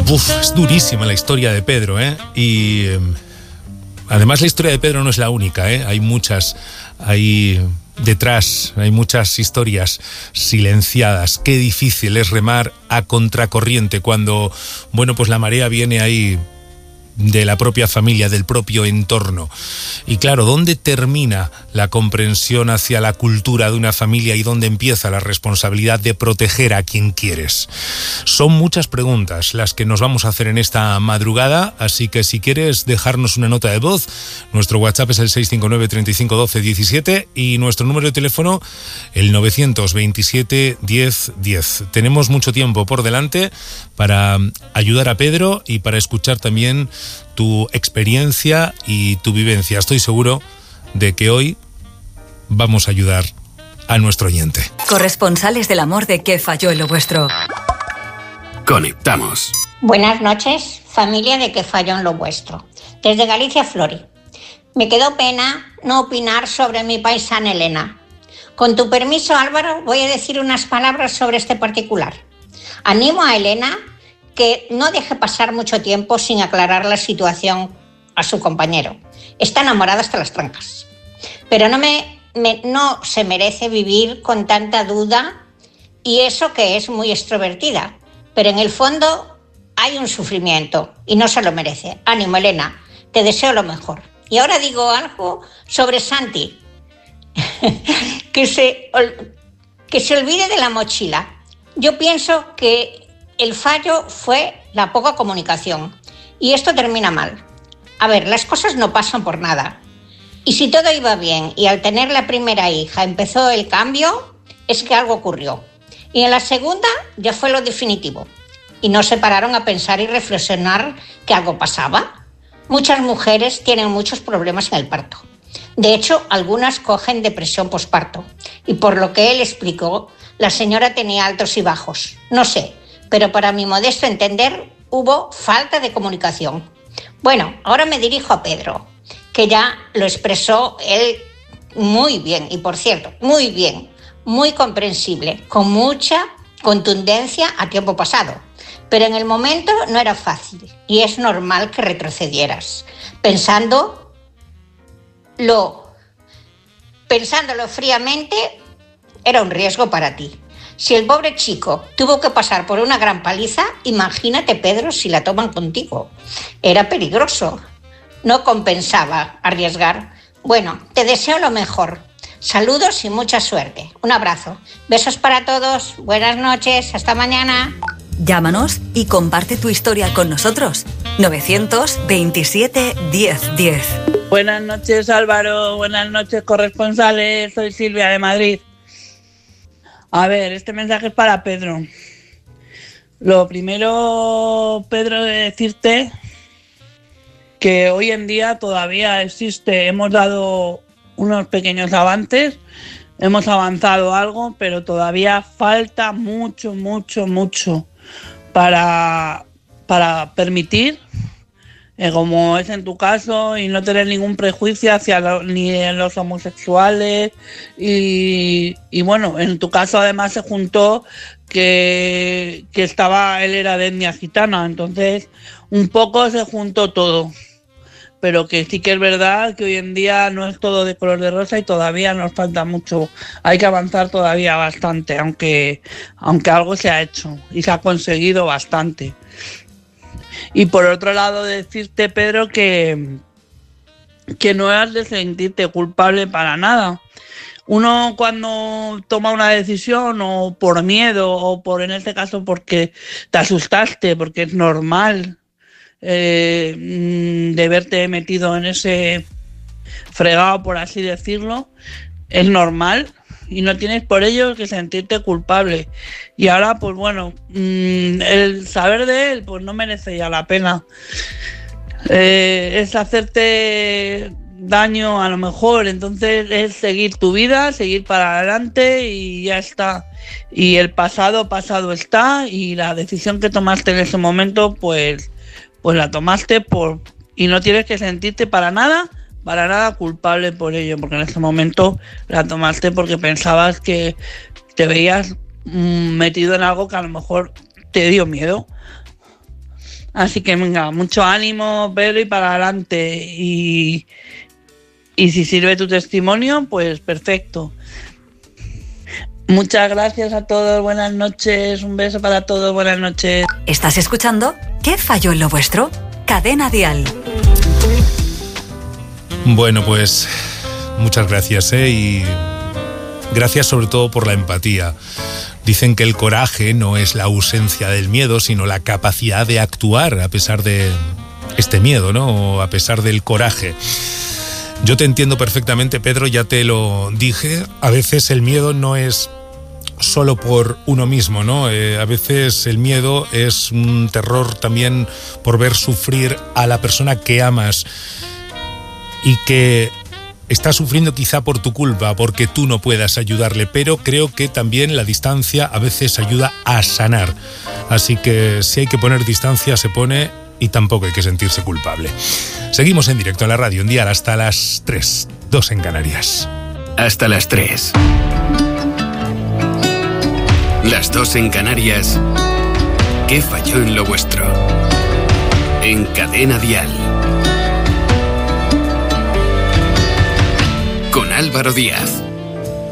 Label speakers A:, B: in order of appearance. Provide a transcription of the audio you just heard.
A: Es durísima la historia de Pedro, ¿eh? Y además la historia de Pedro no es la única, ¿eh? Hay muchas, detrás hay muchas historias silenciadas. Qué difícil es remar a contracorriente cuando, bueno, pues la marea viene ahí de la propia familia, del propio entorno. Y claro, ¿dónde termina la comprensión hacia la cultura de una familia y dónde empieza la responsabilidad de proteger a quien quieres? Son muchas preguntas las que nos vamos a hacer en esta madrugada, así que si quieres dejarnos una nota de voz, nuestro WhatsApp es el 659 35 12 17 y nuestro número de teléfono el 927 10 10. Tenemos mucho tiempo por delante para ayudar a Pedro y para escuchar también tu experiencia y tu vivencia. Estoy seguro de que hoy vamos a ayudar a nuestro oyente.
B: Corresponsales del amor de ¿Qué falló en lo vuestro?
C: Conectamos.
D: Buenas noches, familia de ¿Qué falló en lo vuestro? Desde Galicia, Flori. Me quedó pena no opinar sobre mi paisana Elena. Con tu permiso, Álvaro, voy a decir unas palabras sobre este particular. Animo a Elena que no deje pasar mucho tiempo sin aclarar la situación a su compañero. Está enamorada hasta las trancas. Pero no se merece vivir con tanta duda, y eso que es muy extrovertida. Pero en el fondo hay un sufrimiento y no se lo merece. Ánimo, Elena, te deseo lo mejor. Y ahora digo algo sobre Santi. que se olvide de la mochila. Yo pienso que el fallo fue la poca comunicación y esto termina mal. A ver, las cosas no pasan por nada. Y si todo iba bien y al tener la primera hija empezó el cambio, es que algo ocurrió. Y en la segunda ya fue lo definitivo. Y no se pararon a pensar y reflexionar que algo pasaba. Muchas mujeres tienen muchos problemas en el parto. De hecho, algunas cogen depresión posparto. Y por lo que él explicó, la señora tenía altos y bajos. No sé, pero para mi modesto entender hubo falta de comunicación. Bueno, ahora me dirijo a Pedro, que ya lo expresó él muy bien, y por cierto, muy bien, muy comprensible, con mucha contundencia a tiempo pasado. Pero en el momento no era fácil y es normal que retrocedieras, pensándolo fríamente, era un riesgo para ti. Si el pobre chico tuvo que pasar por una gran paliza, imagínate, Pedro, si la toman contigo. Era peligroso. No compensaba arriesgar. Bueno, te deseo lo mejor. Saludos y mucha suerte. Un abrazo. Besos para todos. Buenas noches. Hasta mañana.
B: Llámanos y comparte tu historia con nosotros. 927 10 10.
E: Buenas noches, Álvaro. Buenas noches, corresponsales. Soy Silvia de Madrid. A ver, este mensaje es para Pedro. Lo primero, Pedro, de decirte que hoy en día todavía existe, hemos dado unos pequeños avances, hemos avanzado algo, pero todavía falta mucho para permitir, como es en tu caso, y no tener ningún prejuicio hacia ni los homosexuales y bueno, en tu caso además se juntó que él era de etnia gitana, entonces un poco se juntó todo, pero que sí que es verdad que hoy en día no es todo de color de rosa y todavía nos falta mucho, hay que avanzar todavía bastante, aunque algo se ha hecho y se ha conseguido bastante. Y por otro lado decirte, Pedro, que no has de sentirte culpable para nada. Uno cuando toma una decisión o por miedo o por, en este caso, porque te asustaste, porque es normal de verte metido en ese fregado, por así decirlo, es normal. Y no tienes por ello que sentirte culpable. Y ahora, pues bueno, el saber de él, pues no merece ya la pena. Es hacerte daño a lo mejor, entonces es seguir tu vida, seguir para adelante y ya está. Y el pasado está, y la decisión que tomaste en ese momento, pues la tomaste y no tienes que sentirte para nada culpable por ello, porque en ese momento la tomaste porque pensabas que te veías metido en algo que a lo mejor te dio miedo. Así que venga, mucho ánimo, Pedro, y para adelante. Y si sirve tu testimonio, pues perfecto. Muchas gracias a todos, buenas noches, un beso para todos, buenas noches.
B: ¿Estás escuchando? ¿Qué falló en lo vuestro? Cadena Dial.
A: Bueno, pues muchas gracias, y gracias sobre todo por la empatía. Dicen que el coraje no es la ausencia del miedo, sino la capacidad de actuar a pesar de este miedo, ¿no? O a pesar del coraje. Yo te entiendo perfectamente, Pedro, ya te lo dije. A veces el miedo no es solo por uno mismo, ¿no? A veces el miedo es un terror también por ver sufrir a la persona que amas y que está sufriendo quizá por tu culpa, porque tú no puedas ayudarle, pero creo que también la distancia a veces ayuda a sanar. Así que si hay que poner distancia, se pone, y tampoco hay que sentirse culpable. Seguimos en directo en la radio, en Dial, hasta las 3, 2 en Canarias.
C: Hasta las 3. Las 2 en Canarias. ¿Qué falló en lo vuestro? En Cadena Dial. Con Álvaro Díaz.